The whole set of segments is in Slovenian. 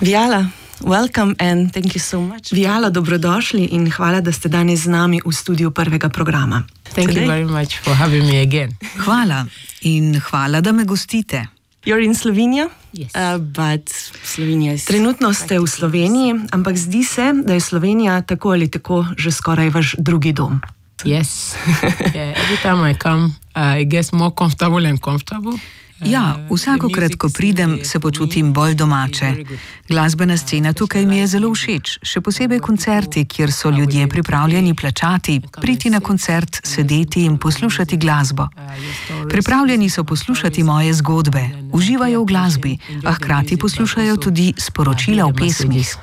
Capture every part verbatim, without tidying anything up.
Vijala, welcome and thank you so much. Vijala, dobrodošli in hvala, da ste danes z nami v studiu prvega programa. Thank Today. you very much for having me again. Hvala in hvala, da me gostite. You're in Slovenia? Yes. Uh, but Slovenia is... Trenutno ste v Sloveniji, ampak zdi se, da je Slovenija tako ali tako že skoraj vaš drugi dom. Yes. Yeah, every time I come, uh, it gets more comfortable and comfortable. Ja, vsakokrat, ko pridem, se počutim bolj domače. Glasbena scena tukaj mi je zelo všeč, še posebej koncerti, kjer so ljudje pripravljeni plačati, priti na koncert, sedeti in poslušati glasbo. Pripravljeni so poslušati moje zgodbe, uživajo v glasbi, a hkrati poslušajo tudi sporočila v pesmih.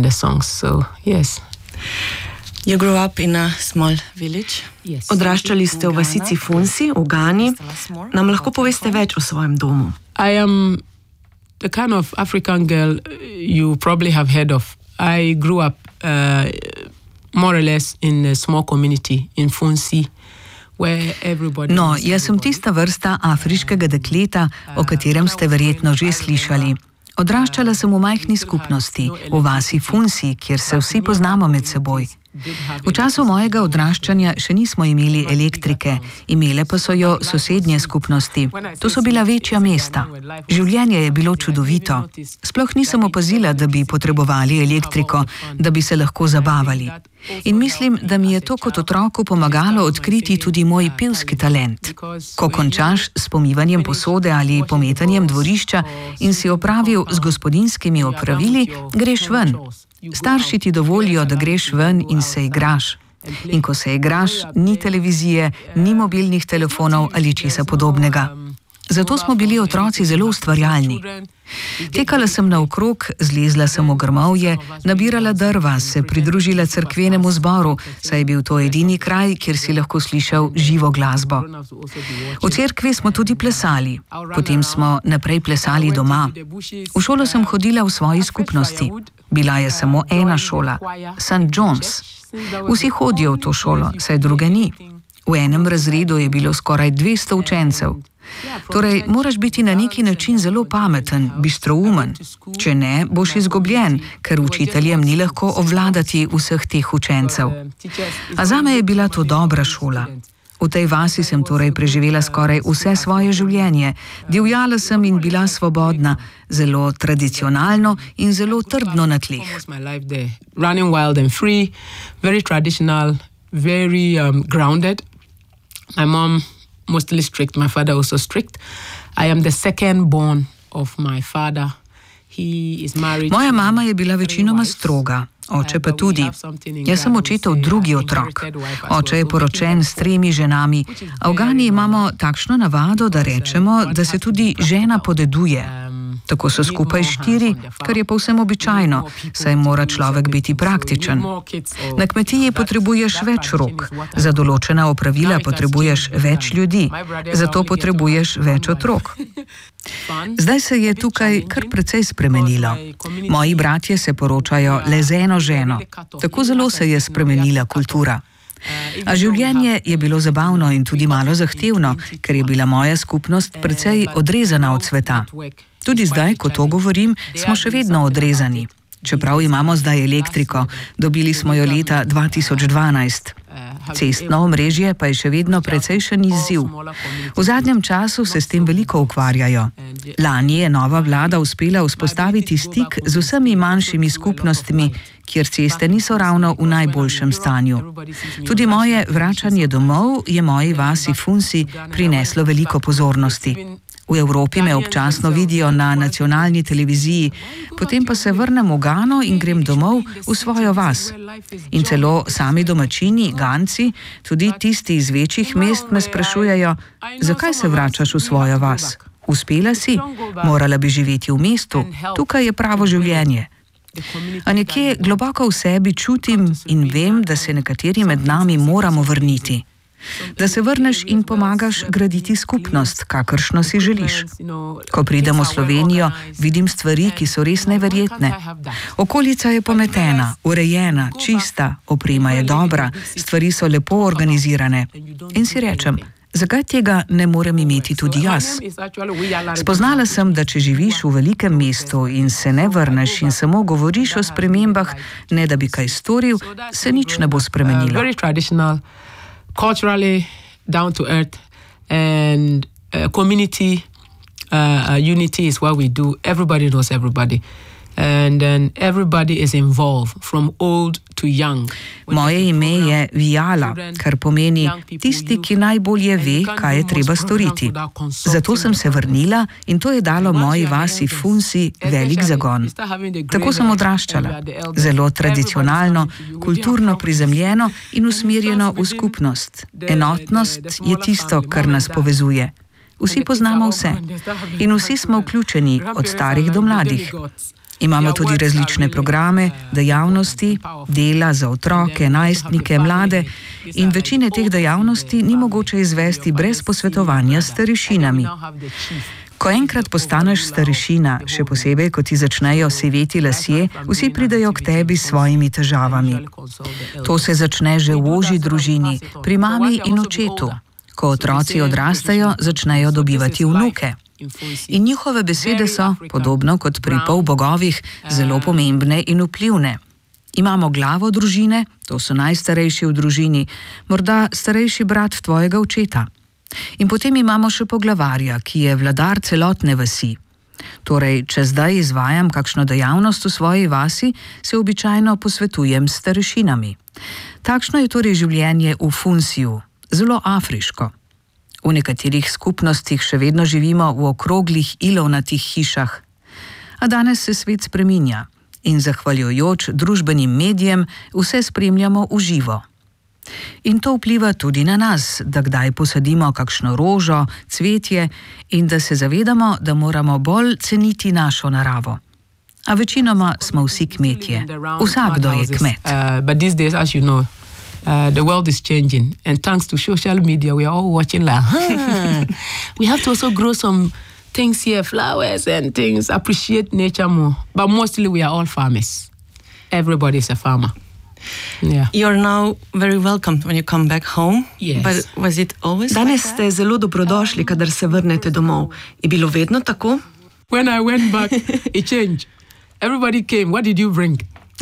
You grew up in a small village. Yes. Odraščali ste v vasici Funsi v Gani. Nam lahko poveste več o svojem domu? I am the kind of African girl you probably have heard of. I grew up uh, more or less in a small community in Funsi. No, jaz sem tista vrsta afriškega dekleta, o katerem ste verjetno že slišali. Odraščala sem v majhni skupnosti, v vasi Funsi, kjer se vsi poznamo med seboj. V času mojega odraščanja še nismo imeli elektrike, imele pa so jo sosednje skupnosti. To so bila večja mesta. Življenje je bilo čudovito. Sploh nisem opazila, da bi potrebovali elektriko, da bi se lahko zabavali. In mislim, da mi je to kot otroku pomagalo odkriti tudi moj pevski talent. Ko končaš s pomivanjem posode ali pometanjem dvorišča in si opravil z gospodinjskimi opravili, greš ven. Starši ti dovolijo, da greš ven in se igraš. In ko se igraš, ni televizije, ni mobilnih telefonov ali česa podobnega. Zato smo bili otroci zelo ustvarjalni. Tekala sem naokrog, zlezla sem v grmovje, nabirala drva, se pridružila cerkvenemu zboru, saj je bil to edini kraj, kjer si lahko slišal živo glasbo. V cerkvi smo tudi plesali, potem smo naprej plesali doma. V šolo sem hodila v svoji skupnosti. Bila je samo ena šola, Saint John's. Vsi hodijo v to šolo, saj druge ni. V enem razredu je bilo skoraj dvesto učencev. Torej, moraš biti na neki način zelo pameten, bistroumen. Če ne, boš izgubljen, ker učiteljem ni lahko obvladati vseh teh učencev. A zame je bila to dobra šola. V tej vasi sem torej preživela skoraj vse svoje življenje. Divjala sem in bila svobodna, zelo tradicionalno in zelo trdno na tleh. Running wild and free, very traditional, very um, grounded. My mom mostly strict, my father also strict. I am the second born of my father. He is married. Moja mama je bila večinoma stroga, oče pa tudi. Jaz sem očetov drugi otrok. Oče je poročen s tremi ženami. A v Gani imamo takšno navado, da rečemo, da se tudi žena podeduje. Tako so skupaj štiri, kar je povsem običajno, saj mora človek biti praktičen. Na kmetiji potrebuješ več rok, za določena opravila potrebuješ več ljudi, zato potrebuješ več otrok. Zdaj se je tukaj kar precej spremenilo. Moji bratje se poročajo le z eno ženo, tako zelo se je spremenila kultura. A življenje je bilo zabavno in tudi malo zahtevno, ker je bila moja skupnost precej odrezana od sveta. Tudi zdaj, ko to govorim, smo še vedno odrezani. Čeprav imamo zdaj elektriko, dobili smo jo leta dva tisoč dvanajst. Cestno omrežje pa je še vedno precejšen izziv. V zadnjem času se s tem veliko ukvarjajo. Lani je nova vlada uspela vzpostaviti stik z vsemi manjšimi skupnostmi, kjer ceste niso ravno v najboljšem stanju. Tudi moje vračanje domov je moji vasi Funsi prineslo veliko pozornosti. V Evropi me občasno vidijo na nacionalni televiziji, potem pa se vrnem v Gano in grem domov v svojo vas. In celo sami domačini, Ganci, tudi tisti iz večjih mest me sprašujejo, zakaj se vračaš v svojo vas? Uspela si? Morala bi živeti v mestu, tukaj je pravo življenje. A nekje globoko v sebi čutim in vem, da se nekateri med nami moramo vrniti. Da se vrneš in pomagaš graditi skupnost, kakršno si želiš. Ko pridem v Slovenijo, vidim stvari, ki so res neverjetne. Okolica je pometena, urejena, čista, oprema je dobra, stvari so lepo organizirane. In si rečem, Zakaj tega ne morem imeti tudi jaz? Spoznala sem, da če živiš v velikem mestu in se ne vrneš in samo govoriš o spremembah, ne da bi kaj storil, se nič ne bo spremenilo. Culturally down to earth and uh, community uh, unity is what we do. Everybody knows everybody. And then everybody is involved from old to young. Moje ime je Vijala, kar pomeni tisti, ki najbolje ve, kaj je treba storiti. Zato sem se vrnila in to je dalo moji vasi Funsi velik zagon. Tako sem odraščala, zelo tradicionalno, kulturno prizemljeno in usmerjeno v skupnost. Enotnost je tisto, kar nas povezuje. Vsi poznamo vse in vsi smo vključeni, od starih do mladih. Imamo tudi različne programe, dejavnosti, dela za otroke, najstnike, mlade in večine teh dejavnosti ni mogoče izvesti brez posvetovanja s starešinami. Ko enkrat postaneš starešina, še posebej, ko ti začnejo seveti lasje, vsi pridejo k tebi s svojimi težavami. To se začne že v ožji družini, pri mami in očetu. Ko otroci odrastajo, začnejo dobivati vnuke. In njihove besede so, podobno kot pri polbogovih, zelo pomembne in vplivne. Imamo glavo družine, to so najstarejši v družini, morda starejši brat tvojega očeta. In potem imamo še poglavarja, ki je vladar celotne vasi. Torej, če zdaj izvajam kakšno dejavnost v svoji vasi, se običajno posvetujem s starešinami. Takšno je torej življenje v Funsiju, zelo afriško. V nekaterih skupnostih še vedno živimo v okroglih ilovnatih hišah. A danes se svet spreminja in zahvaljujoč družbenim medijem vse spremljamo v živo. In to vpliva tudi na nas, da kdaj posadimo kakšno rožo, cvetje in da se zavedamo, da moramo bolj ceniti našo naravo. A večinoma smo vsi kmetje. Vsakdo je kmet. Uh, Uh, the world is changing, and thanks to social media, we are all watching like, huh, we have to also grow some things here, flowers and things, appreciate nature more. But mostly we are all farmers. Everybody is a farmer. Yeah. You're now very welcome when you come back home. Yes. But was it always Danes like ste zelo dobrodošli, kadar se vrnete domov. Je bilo vedno tako? When I went back, it changed. Everybody came. What did you bring?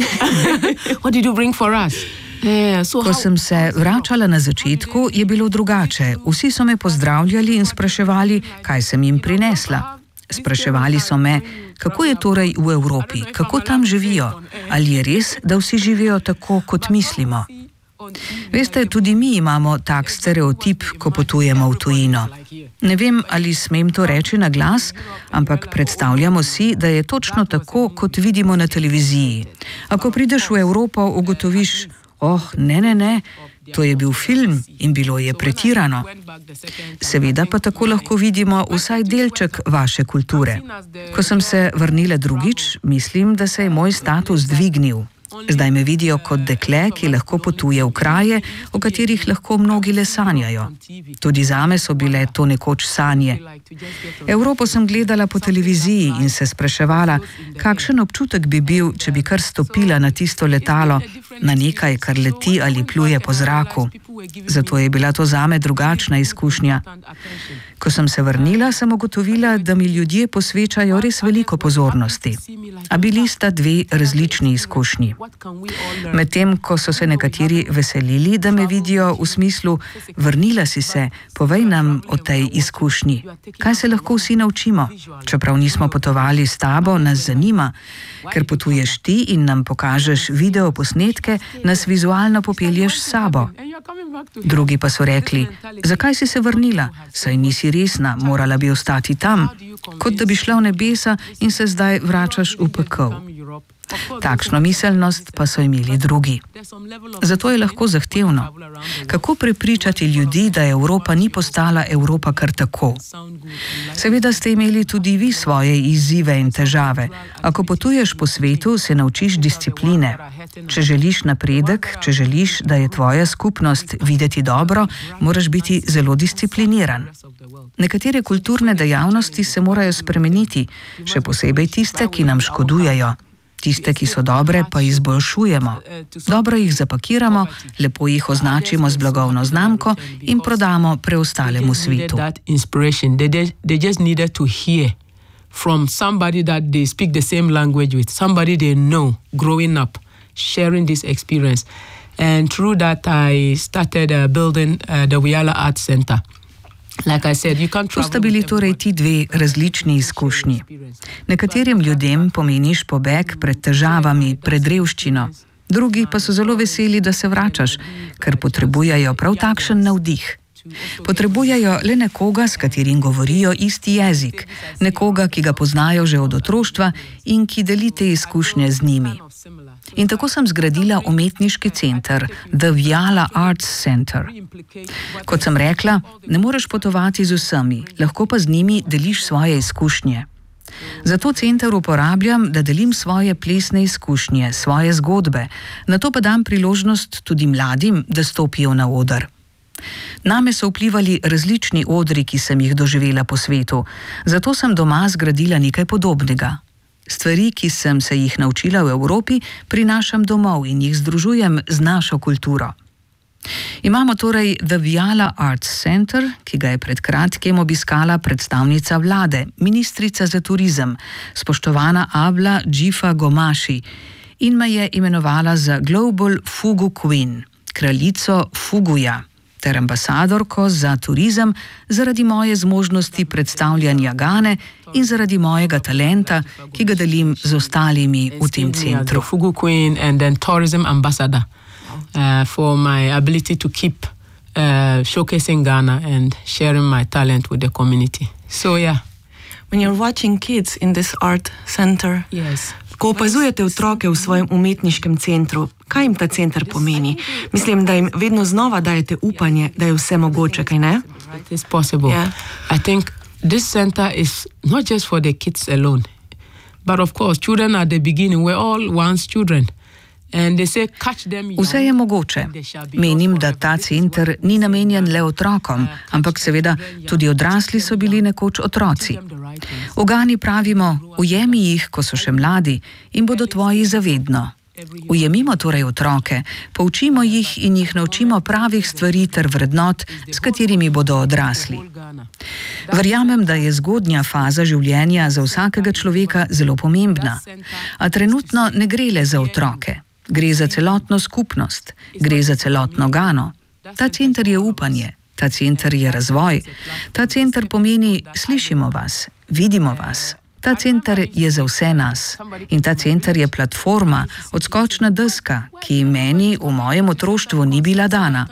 What did you bring for us? Yeah, so Ko sem se vračala na začetku, je bilo drugače. Vsi so me pozdravljali in spraševali, kaj sem jim prinesla. Spraševali so me, kako je torej v Evropi, kako tam živijo, ali je res, da vsi živijo tako, kot mislimo. Veste, tudi mi imamo tak stereotip, ko potujemo v tujino. Ne vem, ali smem to reči na glas, ampak predstavljamo si, da je točno tako, kot vidimo na televiziji. Ako prideš v Evropo, ugotoviš, oh, ne, ne, ne, to je bil film in bilo je pretirano. Seveda pa tako lahko vidimo vsaj delček vaše kulture. Ko sem se vrnila drugič, mislim, da se je moj status dvignil. Zdaj me vidijo kot dekle, ki lahko potuje v kraje, o katerih lahko mnogi le sanjajo. Tudi zame so bile to nekoč sanje. Evropo sem gledala po televiziji in se spraševala, kakšen občutek bi bil, če bi kar stopila na tisto letalo, na nekaj, kar leti ali pluje po zraku. Zato je bila to zame drugačna izkušnja. Ko sem se vrnila, sem ugotovila, da mi ljudje posvečajo res veliko pozornosti. A bili sta dve različni izkušnji. Medtem, ko so se nekateri veselili, da me vidijo v smislu, vrnila si se, povej nam o tej izkušnji. Kaj se lahko vsi naučimo? Čeprav nismo potovali s tabo, nas zanima. Ker potuješ ti in nam pokažeš video posnetke, nas vizualno popelješ s sabo. Drugi pa so rekli, zakaj si se vrnila? Saj nisi resna, morala bi ostati tam. Kot da bi šla v nebesa in se zdaj vračaš v pekel. Takšno miselnost pa so imeli drugi. Zato je lahko zahtevno. Kako prepričati ljudi, da Evropa ni postala Evropa kar tako? Seveda ste imeli tudi vi svoje izzive in težave. Ako potuješ po svetu, se naučiš discipline. Če želiš napredek, če želiš, da je tvoja skupnost videti dobro, moraš biti zelo discipliniran. Nekatere kulturne dejavnosti se morajo spremeniti, še posebej tiste, ki nam škodujejo. Tiste, ki so dobre, pa izboljšujemo. Dobro jih zapakiramo, lepo jih označimo z blagovno znamko in prodamo preostalemu svetu. From somebody that they speak the same language with, somebody they know growing up, sharing this experience. And through that, I started uh, building uh, the Wiyala Arts Center. Like I said, you can't travel. To sta bili torej ti dve različni izkušnji. Nekaterim ljudem pomeniš pobeg pred težavami, pred revščino. Drugi pa so zelo veseli, da se vračaš, ker potrebujejo prav takšen navdih. Potrebujejo le nekoga, s katerim govorijo isti jezik, nekoga, ki ga poznajo že od otroštva in ki deli te izkušnje z njimi. In tako sem zgradila umetniški center, The Wiyala Arts Center. Kot sem rekla, ne moreš potovati z vsemi, lahko pa z njimi deliš svoje izkušnje. Zato center uporabljam, da delim svoje plesne izkušnje, svoje zgodbe, nato pa dam priložnost tudi mladim, da stopijo na oder. Name so vplivali različni odri, ki sem jih doživela po svetu, zato sem doma zgradila nekaj podobnega. Stvari, ki sem se jih naučila v Evropi, prinašam domov in jih združujem z našo kulturo. Imamo torej The Wiyala Arts Center, ki ga je pred kratkim obiskala predstavnica vlade, ministrica za turizem, spoštovana Abla Džifa Gomaši, in me je imenovala za Global Fugu Queen, kraljico Fuguja, ter ambasadorko za turizem zaradi moje zmožnosti predstavljanja Gane in zaradi mojega talenta, ki ga delim z ostalimi v tem centru. Fugu Queen and then tourism ambassador uh, for my ability to keep uh, showcasing Ghana and sharing my talent with the community. So yeah. When you're watching kids in this art center, yes. Ko opazujete otroke v svojem umetniškem centru, kaj jim ta center pomeni? Mislim, da jim vedno znova dajete upanje, da je vse mogoče, kaj ne? It is possible. Yeah. I think this center is not just for the kids alone, but of course, children at the beginning, we're all once children. And they say, catch them young. Vse je mogoče. Menim, da ta center ni namenjen le otrokom, ampak seveda tudi odrasli so bili nekoč otroci. V Gani pravimo, ujemi jih, ko so še mladi in bodo tvoji zavedno. Ujemimo torej otroke, poučimo jih in jih naučimo pravih stvari ter vrednot, s katerimi bodo odrasli. Verjamem, da je zgodnja faza življenja za vsakega človeka zelo pomembna, a trenutno ne gre le za otroke. Gre za celotno skupnost, gre za celotno Gano. Ta center je upanje, ta center je razvoj, ta center pomeni slišimo vas, vidimo vas. Ta center je za vse nas in ta center je platforma, odskočna deska, ki meni v mojem otroštvu ni bila dana.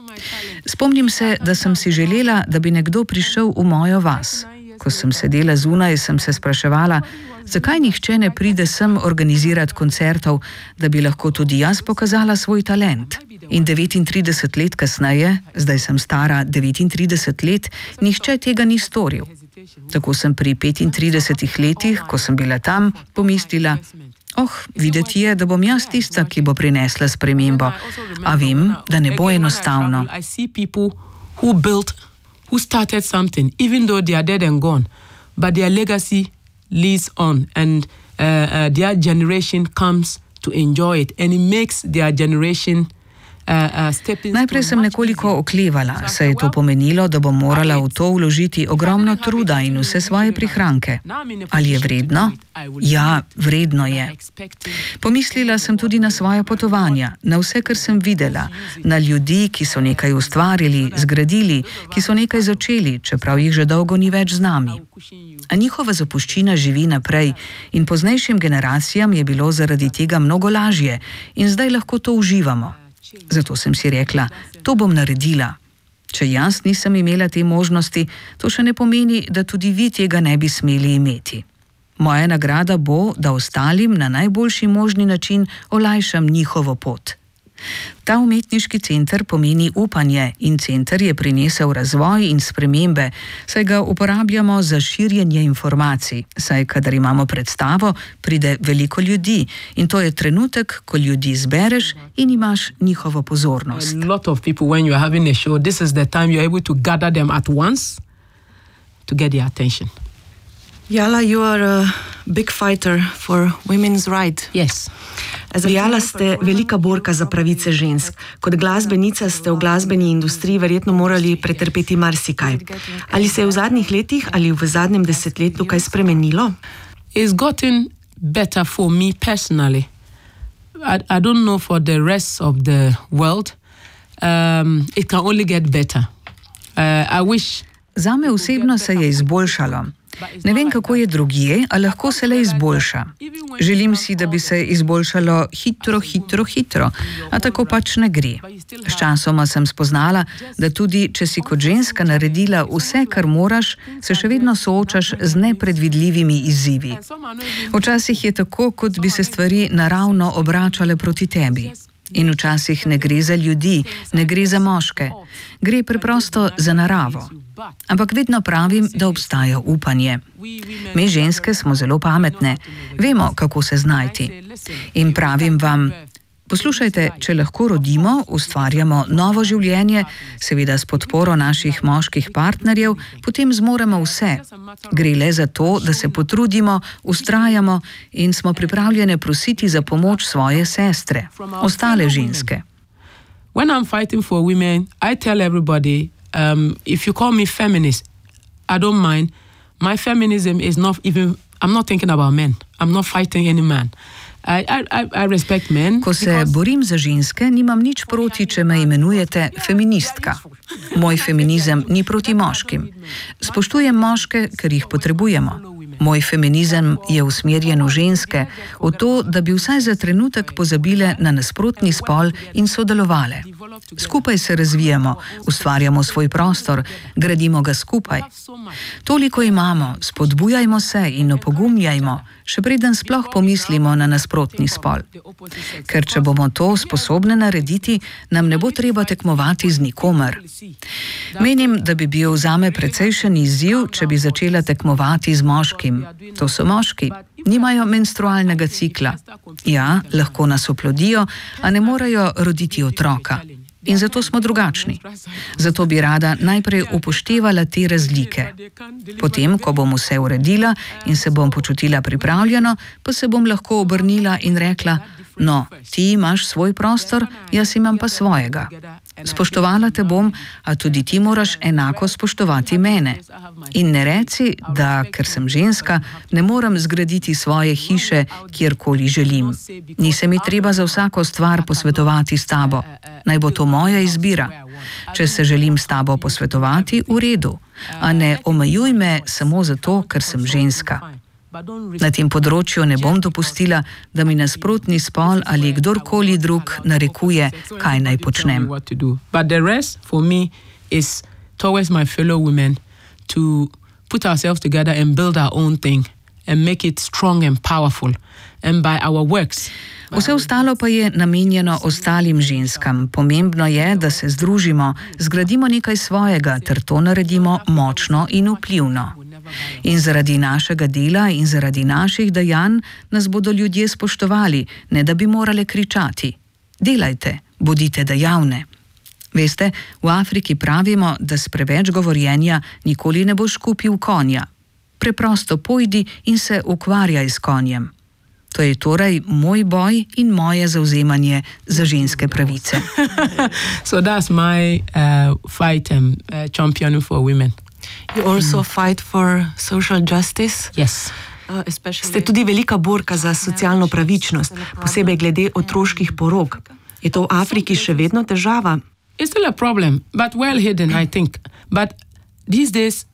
Spomnim se, da sem si želela, da bi nekdo prišel v mojo vas. Ko sem sedela zunaj, sem se spraševala, zakaj nihče ne pride sem organizirati koncertov, da bi lahko tudi jaz pokazala svoj talent. In devetintrideset let kasneje, zdaj sem stara devetintrideset let, nihče tega ni storil. Tako sem pri petintridesetih letih, ko sem bila tam, pomislila, oh, videti je, da bom jaz tista, ki bo prinesla spremembo. A vem, da ne bo enostavno. Who started something, even though they are dead and gone, but their legacy lives on, and uh, uh, their generation comes to enjoy it, and it makes their generation uh, uh, step in. Najprej sem nekoliko oklevala, saj je to pomenilo, da bom morala v to vložiti ogromno truda in vse svoje prihranke. Ali je vredno? Ja, vredno je. Pomislila sem tudi na svoje potovanja, na vse, kar sem videla, na ljudi, ki so nekaj ustvarili, zgradili, ki so nekaj začeli, čeprav jih že dolgo ni več z nami. A njihova zapuščina živi naprej in poznejšim generacijam je bilo zaradi tega mnogo lažje in zdaj lahko to uživamo. Zato sem si rekla, to bom naredila. Če jaz nisem imela te možnosti, to še ne pomeni, da tudi vi tega ne bi smeli imeti. Moja nagrada bo, da ostalim na najboljši možni način olajšam njihovo pot. Ta umetniški center pomeni upanje in center je prinesel razvoj in spremembe, saj ga uporabljamo za širjenje informacij, saj kadar imamo predstavo, pride veliko ljudi in to je trenutek, ko ljudi zbereš in imaš njihovo pozornost. A lot of people when you are having a show, this is the time you are able to gather them at once to get their attention. Jala, you are a big fighter for women's rights. Yes. Jala, ste velika borka za pravice žensk. Kot glasbenica ste v glasbeni industriji verjetno morali pretrpeti marsikaj. Ali se je v zadnjih letih ali v zadnjem desetletju kaj spremenilo? It's gotten better for me personally. I, I don't know for the rest of the world. Um, it can only get better. Uh, I wish... Zame osebno se je izboljšalo. Ne vem, kako je drugje, a lahko se le izboljša. Želim si, da bi se izboljšalo hitro, hitro, hitro, a tako pač ne gre. Sčasoma sem spoznala, da tudi, če si kot ženska naredila vse, kar moraš, se še vedno soočaš z nepredvidljivimi izzivi. Včasih je tako, kot bi se stvari naravno obračale proti tebi. In včasih ne gre za ljudi, ne gre za moške, gre preprosto za naravo. Ampak vedno pravim, da obstaja upanje. Mi ženske smo zelo pametne, vemo, kako se znajti. In pravim vam, poslušajte, če lahko rodimo, ustvarjamo novo življenje, seveda s podporo naših moških partnerjev, potem zmoremo vse. Gre le za to, da se potrudimo, ustrajamo in smo pripravljene prositi za pomoč svoje sestre, ostale ženske. When I'm fighting for women, I tell everybody, um, if you call me feminist, I don't mind. My feminism is not even, I'm not thinking about men. I'm not fighting any man. I, I, I respect men. Ko se borim za ženske, nimam nič proti, če me imenujete feministka. Moj feminizem ni proti moškim. Spoštujem moške, ker jih potrebujemo. Moj feminizem je usmerjen v ženske, v to, da bi vsaj za trenutek pozabile na nasprotni spol in sodelovale. Skupaj se razvijamo, ustvarjamo svoj prostor, gradimo ga skupaj. Toliko imamo, spodbujajmo se in opogumljajmo, še preden sploh pomislimo na nasprotni spol. Ker če bomo to sposobne narediti, nam ne bo treba tekmovati z nikomer. Menim, da bi bil zame precejšen izziv, če bi začela tekmovati z moškim. To so moški, nimajo menstrualnega cikla. Ja, lahko nas oplodijo, a ne morejo roditi otroka. In zato smo drugačni. Zato bi rada najprej upoštevala te razlike. Potem, ko bom vse uredila in se bom počutila pripravljeno, pa se bom lahko obrnila in rekla, no, ti imaš svoj prostor, jaz imam pa svojega. Spoštovala te bom, a tudi ti moraš enako spoštovati mene. In ne reci, da, ker sem ženska, ne morem zgraditi svoje hiše, kjerkoli želim. Ni se mi treba za vsako stvar posvetovati s tabo. Naj bo to moja izbira. Če se želim s tabo posvetovati, v redu. A ne omejuj me samo zato, ker sem ženska. Na tem področju ne bom dopustila, da mi nasprotni spol ali kdorkoli drug narekuje, kaj naj počnem. But the rest for me is towards my fellow women to put ourselves together and build our own thing and make it strong and powerful and by our works. Vse ostalo pa je namenjeno ostalim ženskam. Pomembno je, da se združimo, zgradimo nekaj svojega ter to naredimo močno in vplivno. In zaradi našega dela in zaradi naših dejanj nas bodo ljudje spoštovali, ne da bi morale kričati. Delajte, bodite dejavne. Veste, v Afriki pravimo, da s preveč govorjenja nikoli ne boš kupil konja. Preprosto pojdi in se ukvarjaj s konjem. To je torej moj boj in moje zavzemanje za ženske pravice. So that's my uh, fight and uh, championing for women. You also fight for social justice. Yes. Uh, Ste tudi velika borka za socialno pravičnost, posebej glede otroških porok. Je to v Afriki še vedno težava? It's still a problem, but well hidden, I think. But these days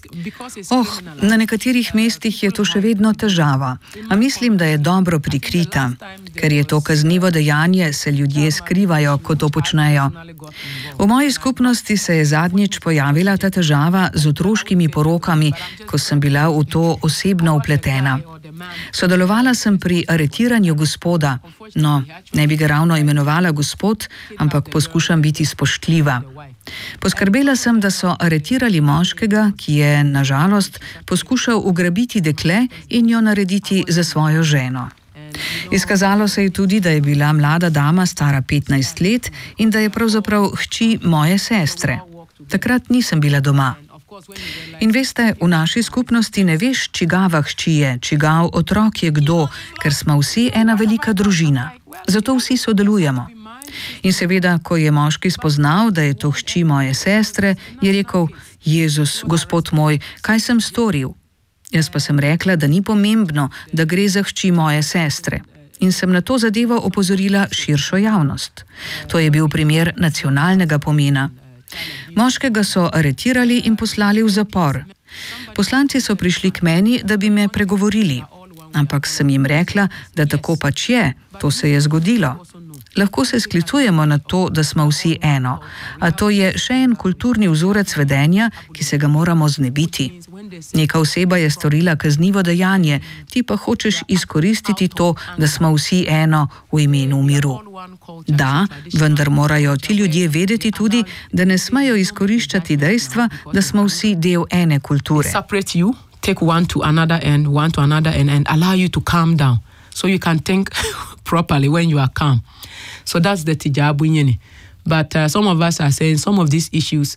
Oh, na nekaterih mestih je to še vedno težava, a mislim, da je dobro prikrita. Ker je to kaznivo dejanje, se ljudje skrivajo, ko to počnejo. V moji skupnosti se je zadnjič pojavila ta težava z otroškimi porokami, ko sem bila v to osebno vpletena. Sodelovala sem pri aretiranju gospoda, no, ne bi ga ravno imenovala gospod, ampak poskušam biti spoštljiva. Poskrbela sem, da so aretirali moškega, ki je, na žalost, poskušal ugrabiti dekle in jo narediti za svojo ženo. Izkazalo se je tudi, da je bila mlada dama stara petnajst let in da je pravzaprav hči moje sestre. Takrat nisem bila doma. In veste, v naši skupnosti ne veš, čigava hči je, čigav otrok je kdo, ker smo vsi ena velika družina. Zato vsi sodelujemo. In seveda, ko je moški spoznal, da je to hči moje sestre, je rekel: Jezus, Gospod moj, kaj sem storil? Jaz pa sem rekla, da ni pomembno, da gre za hči moje sestre. In sem na to zadevo opozorila širšo javnost. To je bil primer nacionalnega pomena. Moškega so aretirali in poslali v zapor. Poslanci so prišli k meni, da bi me pregovorili. Ampak sem jim rekla, da tako pač je, to se je zgodilo. Lahko se sklicujemo na to, da smo vsi eno, a to je še en kulturni vzorec vedenja, ki se ga moramo znebiti. Neka oseba je storila kaznivo dejanje, ti pa hočeš izkoristiti to, da smo vsi eno v imenu miru. Da, vendar morajo ti ljudje vedeti tudi, da ne smejo izkoriščati dejstva, da smo vsi del ene kulture. Take one to another end, one to another end, and allow you to calm down, so you can think properly when you are calm. So that's the tijabu njeni. But uh, some of us are saying some of these issues.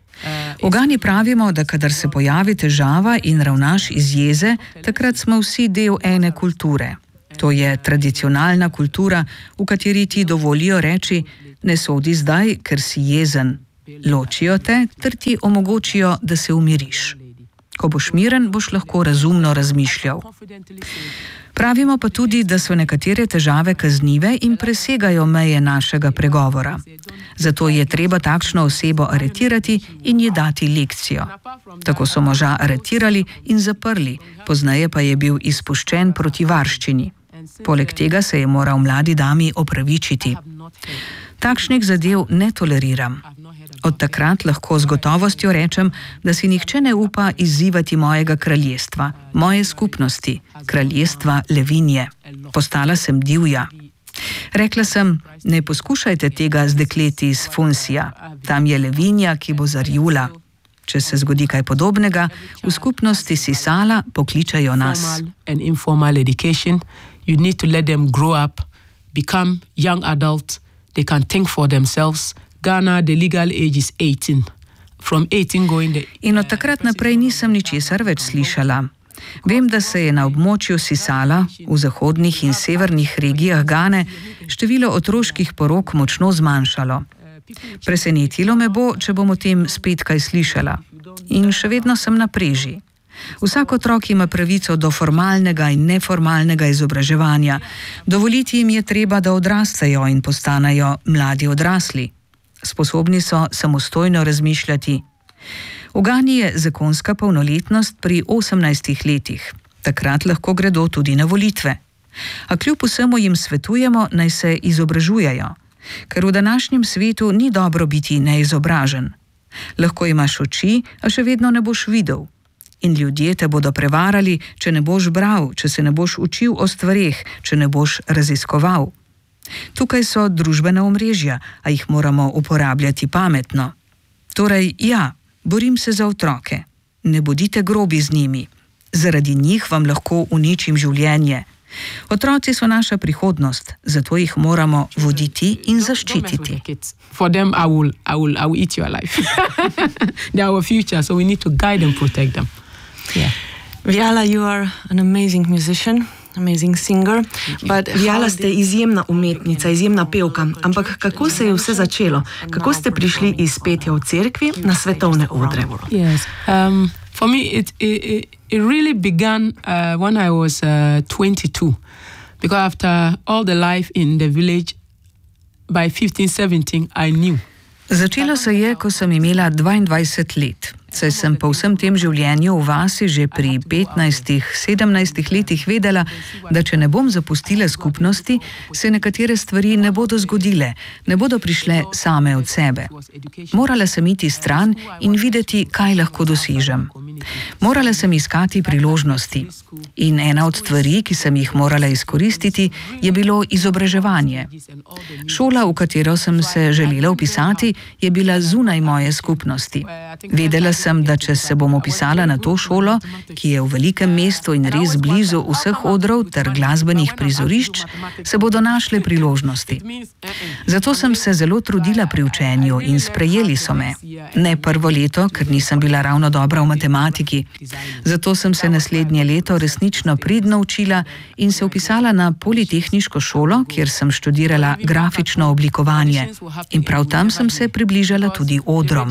V Gani pravimo, da kadar se pojavi težava in ravnaš iz jeze, takrat smo vsi del ene kulture. To je tradicionalna kultura, v kateri ti dovolijo reči: ne sodi zdaj, ker si jezen. Ločijo te, ter ti omogočijo, da se umiriš. Ko boš miren, boš lahko razumno razmišljal. Pravimo pa tudi, da so nekatere težave kaznive in presegajo meje našega pregovora. Zato je treba takšno osebo aretirati in ji dati lekcijo. Tako so moža aretirali in zaprli, pozneje pa je bil izpuščen proti varščini. Poleg tega se je moral mladi dami opravičiti. Takšnih zadev ne toleriram. Od takrat lahko z gotovostjo rečem, da si nihče ne upa izzivati mojega kraljestva, moje skupnosti, kraljestva Levinje. Postala sem divja. Rekla sem: ne poskušajte tega z dekleti iz Funsija. Tam je Levinja, ki bo zarjula. Če se zgodi kaj podobnega, v skupnosti Sisala pokličajo nas. You need to let them grow up, become young adults, they can think for themselves. Ghana, the legal age is eighteen. From eighteen going the... In od takrat naprej nisem ničesar več slišala. Vem, da se je na območju Sisala, v zahodnih in severnih regijah Gane, število otroških porok močno zmanjšalo. Presenetilo me bo, če bom o tem spet kaj slišala. In še vedno sem na preži. Vsak otrok ima pravico do formalnega in neformalnega izobraževanja. Dovoliti jim je treba, da odrastejo in postanejo mladi odrasli. Sposobni so samostojno razmišljati. V Gani je zakonska polnoletnost pri osemnajstih letih. Takrat lahko gredo tudi na volitve. A kljub vsemu jim svetujemo, naj se izobražujejo. Ker v današnjem svetu ni dobro biti neizobražen. Lahko imaš oči, a še vedno ne boš videl. In ljudje te bodo prevarali, če ne boš bral, če se ne boš učil o stvareh, če ne boš raziskoval. Tukaj so družbena omrežja, a jih moramo uporabljati pametno. Torej, ja, borim se za otroke. Ne bodite grobi z njimi. Zaradi njih vam lahko uničim življenje. Otroci so naša prihodnost, zato jih moramo voditi in zaščititi. For them, I will, I will, I will eat your life. They are our future, so we need to guide and protect them. Yeah. Vijala, you are an amazing musician, amazing singer. But Vijala, ste izjemna umetnica, izjemna pevka. Ampak kako se je vse začelo? Kako ste prišli iz petja v cerkvi na svetovne odre? Yes. Um, for me, it, it, it really began uh, when I was uh, twenty-two. Because after all the life in the village, by fifteen, seventeen, I knew. Začelo se je, ko sem imela dvaindvajset let. Saj sem po vsem tem življenju v vasi že pri petnajstih, sedemnajstih letih vedela, da če ne bom zapustila skupnosti, se nekatere stvari ne bodo zgodile, ne bodo prišle same od sebe. Morala sem iti stran in videti, kaj lahko dosežem. Morala sem iskati priložnosti in ena od stvari, ki sem jih morala izkoristiti, je bilo izobraževanje. Šola, v katero sem se želela vpisati, je bila zunaj moje skupnosti. Vedela sem, da če se bom vpisala na to šolo, ki je v velikem mestu in res blizu vseh odrov ter glasbenih prizorišč, se bodo našle priložnosti. Zato sem se zelo trudila pri učenju in sprejeli so me. Ne prvo leto, ker nisem bila ravno dobra v matematiki. Zato sem se naslednje leto resnično pridno učila in se vpisala na Politehniško šolo, kjer sem študirala grafično oblikovanje. In prav tam sem se približala tudi odrom.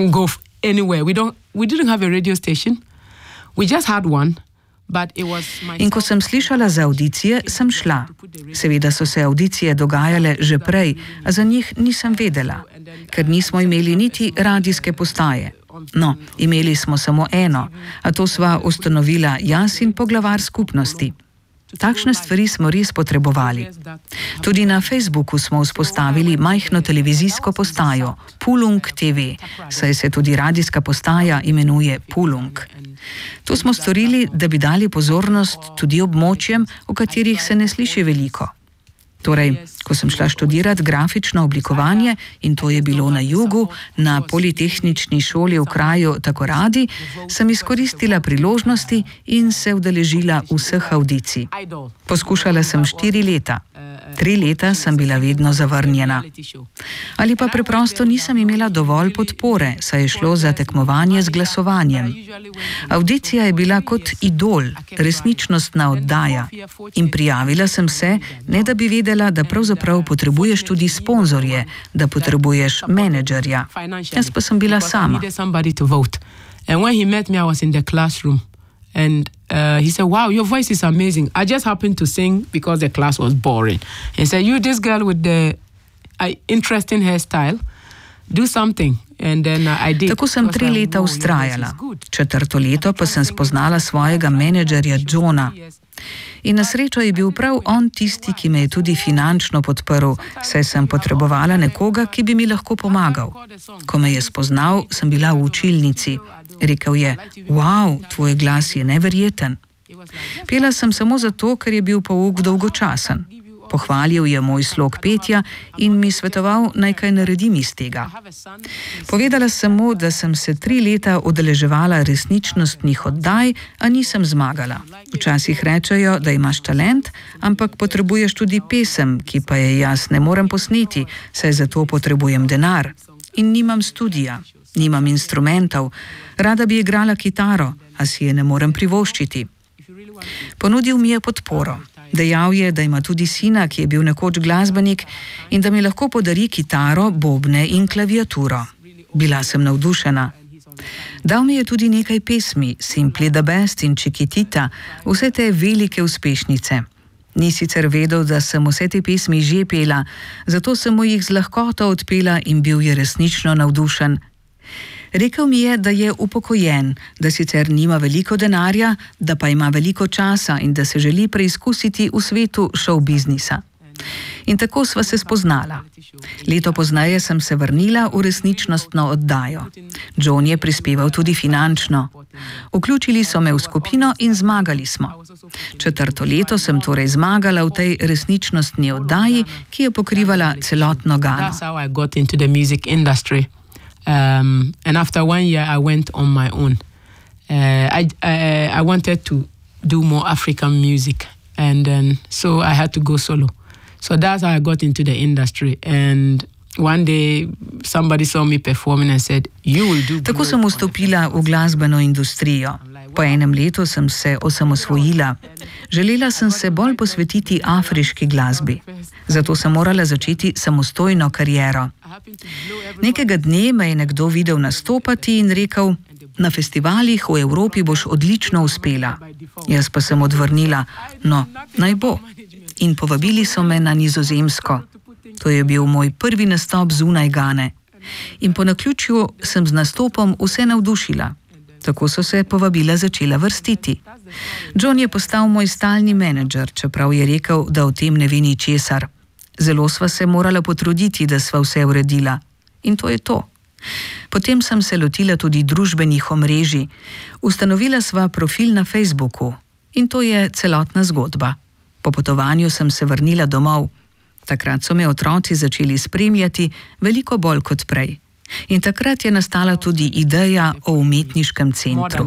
In ko sem slišala za avdicije, sem šla. Seveda so se avdicije dogajale že prej, a za njih nisem vedela, ker nismo imeli niti radijske postaje. No, imeli smo samo eno, a to sva ustanovila jaz in poglavar skupnosti. Takšne stvari smo res potrebovali. Tudi na Facebooku smo vzpostavili majhno televizijsko postajo, Pulung T V, saj se tudi radijska postaja imenuje Pulung. To smo storili, da bi dali pozornost tudi območjem, v katerih se ne sliši veliko. Torej, ko sem šla študirati grafično oblikovanje, in to je bilo na jugu, na Politehnični šoli v kraju Takoradi, sem izkoristila priložnosti in se udeležila vseh avdicij. Poskušala sem štiri leta. Tri leta sem bila vedno zavrnjena. Ali pa preprosto nisem imela dovolj podpore, saj je šlo za tekmovanje z glasovanjem. Avdicija je bila kot idol, resničnostna oddaja. In prijavila sem se, ne da bi vedela, da pravzaprav potrebuješ tudi sponzorje, da potrebuješ menedžerja. Jaz pa sem bila sama. And uh, he said, wow, your voice is amazing. I just happened to sing because the class was boring. He said, you, this girl with the uh, interesting hairstyle, do something. And then uh, I did. Tako sem tri leta ustrajala. Četrto leto pa sem spoznala svojega menedžerja Johna. In na srečo je bil prav on tisti, ki me je tudi finančno podprl, saj sem potrebovala nekoga, ki bi mi lahko pomagal. Ko me je spoznal, sem bila v učilnici. Rekel je, wow, tvoj glas je neverjeten. Pela sem samo zato, ker je bil pouk dolgočasen. Pohvalil je moj slog petja in mi svetoval, naj kaj naredim iz tega. Povedala sem mu, da sem se tri leta udeleževala resničnostnih oddaj, a nisem zmagala. Včasih rečejo, da imaš talent, ampak potrebuješ tudi pesem, ki pa je jaz ne morem posneti, saj zato potrebujem denar. In nimam studija, nimam instrumentov, rada bi igrala kitaro, a si je ne morem privoščiti. Ponudil mi je podporo. Dejal je, da ima tudi sina, ki je bil nekoč glasbenik, in da mi lahko podari kitaro, bobne in klaviaturo. Bila sem navdušena. Dal mi je tudi nekaj pesmi, Simply the Best in Chiquitita, vse te velike uspešnice. Ni sicer vedel, da sem vse te pesmi že pela, zato sem mu jih z lahkoto odpela in bil je resnično navdušen. Rekel mi je, da je upokojen, da sicer nima veliko denarja, da pa ima veliko časa in da se želi preizkusiti v svetu show biznisa. In tako sva se spoznala. Leto pozneje sem se vrnila v resničnostno oddajo. John je prispeval tudi finančno. Vključili so me v skupino in zmagali smo. Četrto leto sem torej zmagala v tej resničnostni oddaji, ki je pokrivala celotno Gano. Um, and after one year, I went on my own. Uh, I, I I wanted to do more African music, and then so I had to go solo. So that's how I got into the industry. And one day, somebody saw me performing and said, "You will do." Tako sem vstopila v glasbeno industrijo. Po enem letu sem se osamosvojila. Želela sem se bolj posvetiti afriški glasbi. Zato sem morala začeti samostojno kariero. Nekega dne me je nekdo videl nastopati in rekel, na festivalih v Evropi boš odlično uspela. Jaz pa sem odvrnila, no, naj bo. In povabili so me na Nizozemsko. To je bil moj prvi nastop zunaj Gane. In po naključju sem z nastopom vse navdušila. Tako so se povabila začela vrstiti. John je postal moj stalni menedžer, čeprav je rekel, da o tem ne ve ničesar. Zelo sva se morala potruditi, da sva vse uredila. In to je to. Potem sem se lotila tudi družbenih omrežij. Ustanovila sva profil na Facebooku in to je celotna zgodba. Po potovanju sem se vrnila domov. Takrat so me otroci začeli spremljati veliko bolj kot prej. In takrat je nastala tudi ideja o umetniškem centru.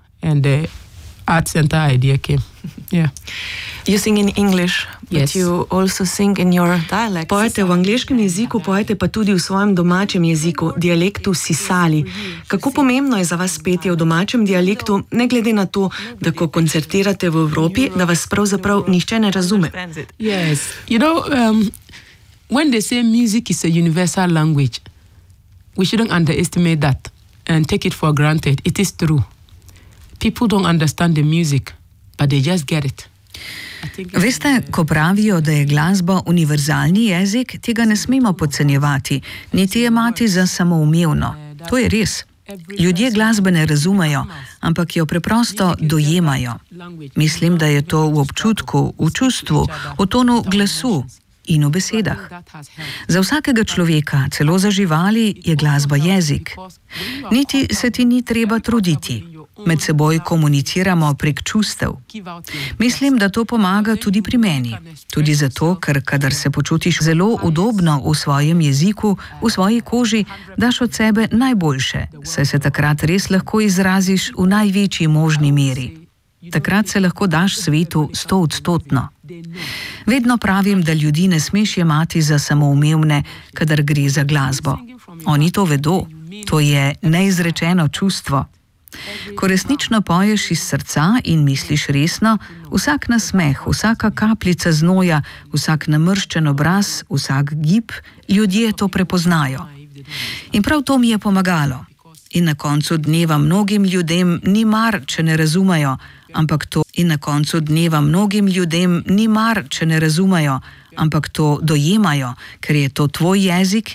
Art center idea came. Yeah. You sing in English, but yes. You also sing in your dialect. Pojete v angleškem jeziku, pojete pa tudi v svojem domačem jeziku, dialektu Sisali. Kako pomembno je za vas petje v domačem dialektu, ne glede na to, da ko koncertirate v Evropi, da vas pravzaprav nihče ne razume? Yes. You know, um, when they say music is a universal language, we shouldn't underestimate that and take it for granted. It is true. People don't understand the music, but they just get it. Veste, ko pravijo, da je glasba univerzalni jezik, tega ne smemo podcenjevati, niti jemati za samoumevno. To je res. Ljudje glasbe ne razumejo, ampak jo preprosto dojemajo. Mislim, da je to v občutku, v čustvu, v tonu glasu in v besedah. Za vsakega človeka, celo za živali, je glasba jezik. Niti se ti ni treba truditi. Med seboj komuniciramo prek čustev. Mislim, da to pomaga tudi pri meni. Tudi zato, ker kadar se počutiš zelo udobno v svojem jeziku, v svoji koži, daš od sebe najboljše, saj se takrat res lahko izraziš v največji možni meri. Takrat se lahko daš svetu stoodstotno. Vedno pravim, da ljudi ne smeš jemati za samoumevne, kadar gre za glasbo. Oni to vedo. To je neizrečeno čustvo. Ko resnično poješ iz srca in misliš resno, vsak nasmeh, vsaka kapljica znoja, vsak namrščen obraz, vsak gib, ljudje to prepoznajo. In prav to mi je pomagalo. In na koncu dneva mnogim ljudem ni mar, če ne razumejo, ampak to in na koncu dneva mnogim ljudem ni mar, če ne razumejo, ampak to dojemajo, ker je to tvoj jezik